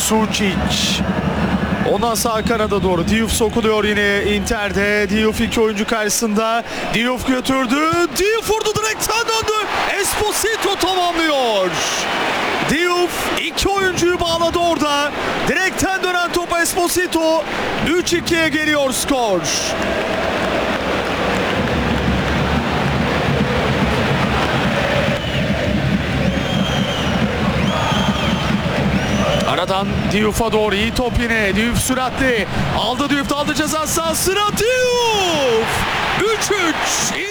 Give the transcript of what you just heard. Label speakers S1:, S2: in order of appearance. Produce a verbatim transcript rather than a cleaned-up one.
S1: Sučić. Ondan sağ kanada doğru Diouf sokuluyor yine Inter'de. Diouf iki oyuncu karşısında. Diouf götürdü. Diouf vurdu, direkten döndü. Esposito tamamlıyor. Diouf iki oyuncuyu bağladı orada. Direkten dönen top Esposito. üç ikiye geliyor skor. Aradan Diouf'a doğru iyi top yine. Diouf süratli. Aldı Diouf, aldı ceza sahasına. Diouf! üç üç.